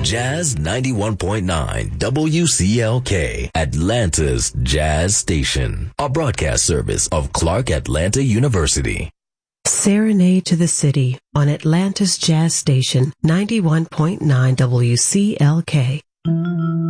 Jazz 91.9 WCLK, Atlanta's Jazz Station. A broadcast service of Clark Atlanta University. Serenade to the City on Atlanta's Jazz Station 91.9 WCLK.